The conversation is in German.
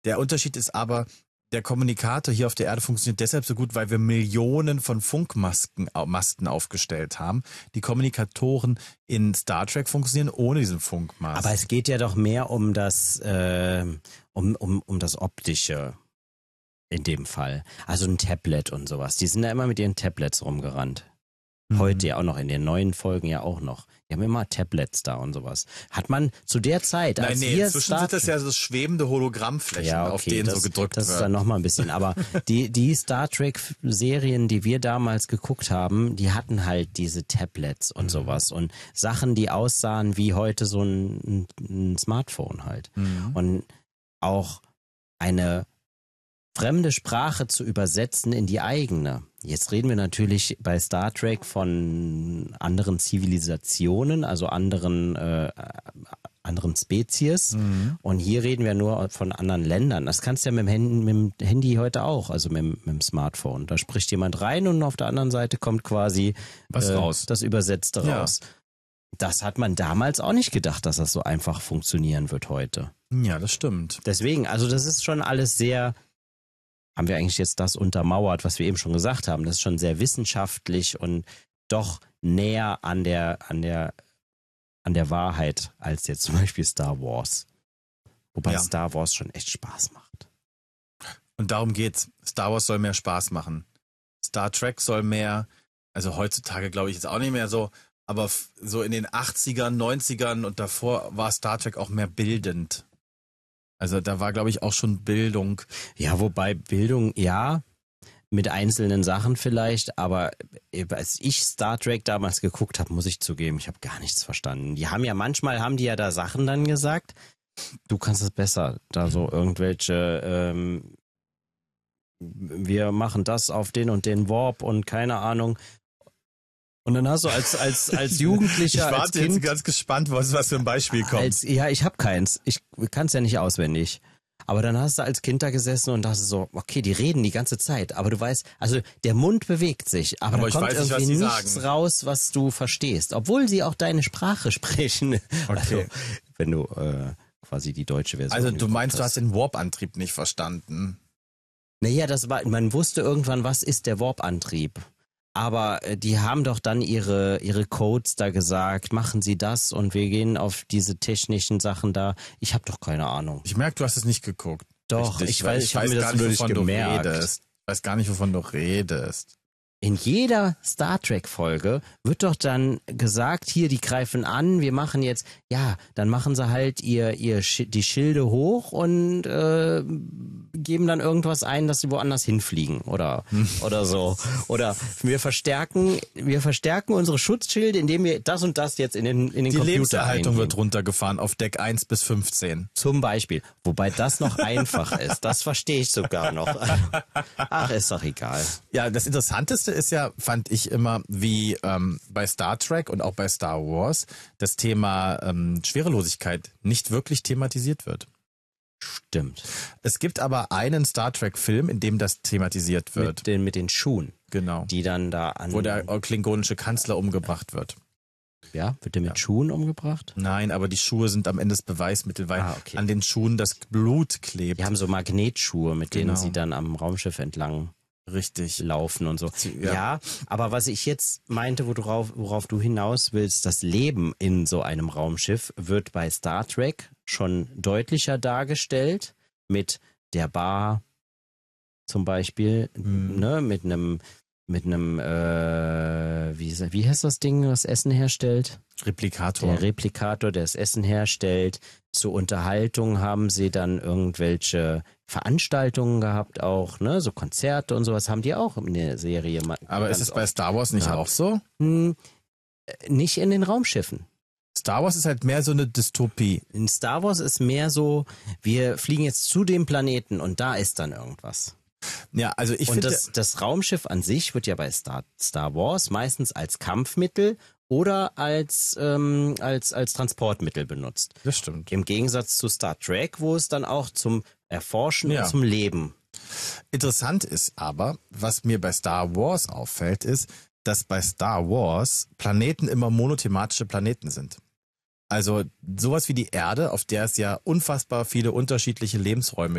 Der Unterschied ist aber, der Kommunikator hier auf der Erde funktioniert deshalb so gut, weil wir Millionen von Funkmasten aufgestellt haben. Die Kommunikatoren in Star Trek funktionieren ohne diesen Funkmast. Aber es geht ja doch mehr um das, um das Optische in dem Fall. Also ein Tablet und sowas. Die sind da immer mit ihren Tablets rumgerannt. Heute ja auch noch, in den neuen Folgen ja auch noch. Die haben immer Tablets da und sowas. Hat man zu der Zeit, als wir inzwischen sind das ja so schwebende Hologrammflächen, auf denen so gedrückt wird. Das ist dann nochmal ein bisschen. Aber die Star Trek-Serien, die wir damals geguckt haben, die hatten halt diese Tablets und sowas. Und Sachen, die aussahen wie heute so ein Smartphone halt. Und auch eine fremde Sprache zu übersetzen in die eigene. Jetzt reden wir natürlich bei Star Trek von anderen Zivilisationen, also anderen Spezies. Und hier reden wir nur von anderen Ländern. Das kannst du ja mit dem Handy heute auch, also mit dem Smartphone. Da spricht jemand rein und auf der anderen Seite kommt quasi was raus. Das Übersetzte raus. Das hat man damals auch nicht gedacht, dass das so einfach funktionieren wird heute. Ja, das stimmt. Deswegen, also das ist schon alles sehr... Haben wir eigentlich jetzt das untermauert, was wir eben schon gesagt haben. Das ist schon sehr wissenschaftlich und doch näher an der Wahrheit als jetzt zum Beispiel Star Wars. Wobei Star Wars schon echt Spaß macht. Und darum geht's. Star Wars soll mehr Spaß machen. Star Trek soll mehr, also heutzutage glaube ich jetzt auch nicht mehr so, aber so in den 80ern, 90ern und davor war Star Trek auch mehr bildend. Also da war, glaube ich, auch schon Bildung. Ja, wobei Bildung, ja, mit einzelnen Sachen vielleicht, aber als ich Star Trek damals geguckt habe, muss ich zugeben, ich habe gar nichts verstanden. Manchmal haben die ja da Sachen dann gesagt, du kannst es besser, da so irgendwelche, wir machen das auf den und den Warp und keine Ahnung. Und dann hast du als Jugendlicher, ich warte als Kind, jetzt ganz gespannt, was für ein Beispiel kommt. Ich habe keins. Ich kann es ja nicht auswendig. Aber dann hast du als Kind da gesessen und dachtest so, okay, die reden die ganze Zeit. Aber du weißt, also der Mund bewegt sich. Aber da kommt nicht, irgendwie nichts raus, was du verstehst. Obwohl sie auch deine Sprache sprechen. Okay. Also, wenn du quasi die deutsche Version Also du meinst, du hast den Warp-Antrieb nicht verstanden? Naja, man wusste irgendwann, was ist der Warp-Antrieb. Aber die haben doch dann ihre Codes da gesagt, machen Sie das und wir gehen auf diese technischen Sachen da. Ich habe doch keine Ahnung. Ich merke, du hast es nicht geguckt. Doch, richtig, ich habe mir das nur nicht gemerkt. Ich weiß gar nicht, wovon du redest. In jeder Star Trek-Folge wird doch dann gesagt, hier, die greifen an, wir machen jetzt, ja, dann machen sie halt die Schilde hoch und geben dann irgendwas ein, dass sie woanders hinfliegen oder so. Oder wir verstärken unsere Schutzschilde, indem wir das und das jetzt in den Computer Die Lebenserhaltung eingeben. wird runtergefahren auf Deck 1 bis 15. Zum Beispiel. Wobei das noch einfach ist. Das verstehe ich sogar noch. Ach, ist doch egal. Ja, das Interessanteste ist ja, fand ich immer, wie bei Star Trek und auch bei Star Wars das Thema Schwerelosigkeit nicht wirklich thematisiert wird. Stimmt. Es gibt aber einen Star Trek-Film, in dem das thematisiert wird. Mit den Schuhen. Genau. Die dann da an... Wo der klingonische Kanzler umgebracht wird. Ja, wird der mit Schuhen umgebracht? Nein, aber die Schuhe sind am Ende das Beweismittel, weil okay. an den Schuhen das Blut klebt. Die haben so Magnetschuhe, mit denen sie dann am Raumschiff entlang laufen und so. Ja, aber was ich jetzt meinte, worauf du hinaus willst, das Leben in so einem Raumschiff wird bei Star Trek schon deutlicher dargestellt, mit der Bar zum Beispiel, ne, mit einem wie heißt das Ding, das Essen herstellt? Replikator. Der Replikator, der das Essen herstellt. Zur Unterhaltung haben sie dann irgendwelche Veranstaltungen gehabt auch, ne, so Konzerte und sowas haben die auch in der Serie. Aber ist es bei Star Wars nicht auch so? Nicht in den Raumschiffen. Star Wars ist halt mehr so eine Dystopie. In Star Wars ist mehr so, wir fliegen jetzt zu dem Planeten und da ist dann irgendwas. Ja, also ich finde... Und das Raumschiff an sich wird ja bei Star Wars meistens als Kampfmittel oder als Transportmittel benutzt. Das stimmt. Im Gegensatz zu Star Trek, wo es dann auch zum Erforschen und zum Leben. Interessant ist aber, was mir bei Star Wars auffällt, ist, dass bei Star Wars Planeten immer monothematische Planeten sind. Also sowas wie die Erde, auf der es ja unfassbar viele unterschiedliche Lebensräume